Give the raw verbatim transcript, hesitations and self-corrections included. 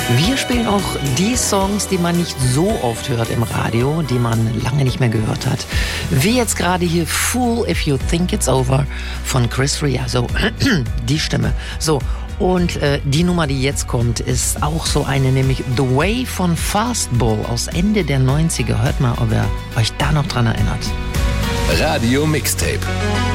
Wir spielen auch die Songs, die man nicht so oft hört im Radio, die man lange nicht mehr gehört hat. Wie jetzt gerade hier Fool If You Think It's Over von Chris Rea. So, die Stimme. So, und äh, die Nummer, die jetzt kommt, ist auch so eine, nämlich The Way von Fastball aus Ende der neunziger. Hört mal, ob ihr euch da noch dran erinnert. Radio Mixtape.